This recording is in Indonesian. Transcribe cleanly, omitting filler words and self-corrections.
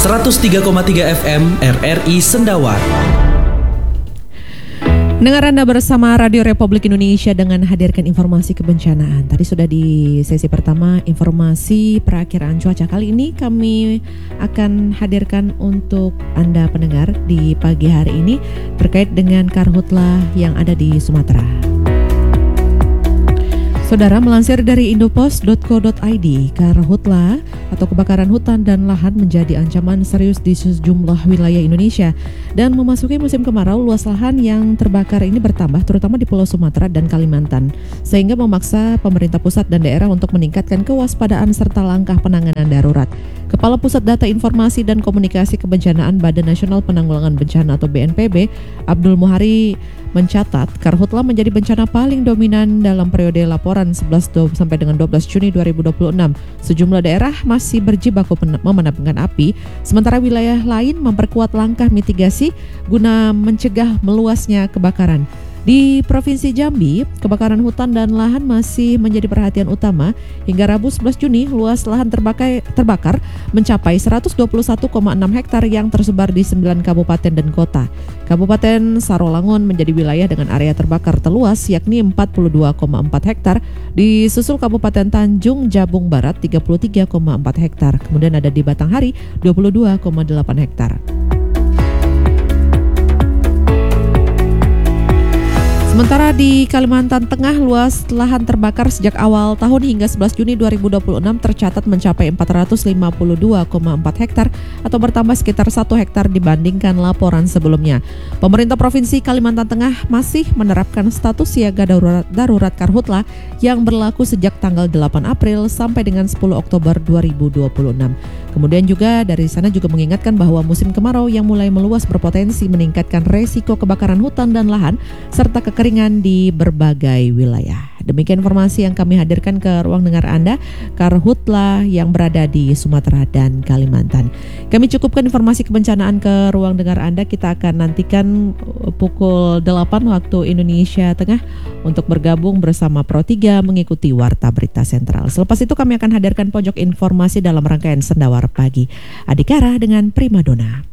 103,3 FM RRI Sendawar. Dengar Anda bersama Radio Republik Indonesia dengan hadirkan informasi kebencanaan. Tadi sudah di sesi pertama informasi perakiraan cuaca. Kali ini kami akan hadirkan untuk Anda pendengar di pagi hari ini terkait dengan karhutlah yang ada di Sumatera. Saudara, melansir dari indopost.co.id, karhutlah atau kebakaran hutan dan lahan menjadi ancaman serius di sejumlah wilayah Indonesia. Dan memasuki musim kemarau, luas lahan yang terbakar ini bertambah terutama di Pulau Sumatera dan Kalimantan, sehingga memaksa pemerintah pusat dan daerah untuk meningkatkan kewaspadaan serta langkah penanganan darurat. Kepala Pusat Data Informasi dan Komunikasi Kebencanaan Badan Nasional Penanggulangan Bencana atau BNPB, Abdul Muhari mencatat karhutlah menjadi bencana paling dominan dalam periode laporan 11 sampai dengan 12 Juni 2026. Sejumlah daerah masih berjibaku memadamkan api, sementara wilayah lain memperkuat langkah mitigasi guna mencegah meluasnya kebakaran. Di Provinsi Jambi, kebakaran hutan dan lahan masih menjadi perhatian utama. Hingga Rabu 11 Juni, luas lahan terbakar mencapai 121,6 hektar yang tersebar di 9 kabupaten dan kota. Kabupaten Sarolangun menjadi wilayah dengan area terbakar terluas, yakni 42,4 hektar, disusul Kabupaten Tanjung Jabung Barat 33,4 hektar. Kemudian ada di Batanghari 22,8 hektar. Sementara di Kalimantan Tengah, luas lahan terbakar sejak awal tahun hingga 11 Juni 2026 tercatat mencapai 452,4 hektar atau bertambah sekitar 1 hektar dibandingkan laporan sebelumnya. Pemerintah Provinsi Kalimantan Tengah masih menerapkan status siaga darurat karhutlah yang berlaku sejak tanggal 8 April sampai dengan 10 Oktober 2026. Kemudian juga dari sana juga mengingatkan bahwa musim kemarau yang mulai meluas berpotensi meningkatkan resiko kebakaran hutan dan lahan serta kekeringan di berbagai wilayah. Demikian informasi yang kami hadirkan ke ruang dengar Anda, karhutlah yang berada di Sumatera dan Kalimantan. Kami cukupkan informasi kebencanaan ke ruang dengar Anda. Kita akan nantikan pukul 8 waktu Indonesia Tengah untuk bergabung bersama Pro 3 mengikuti Warta Berita Sentral. Selepas itu kami akan hadirkan pojok informasi dalam rangkaian Sendawar Pagi. Adikara dengan Primadona.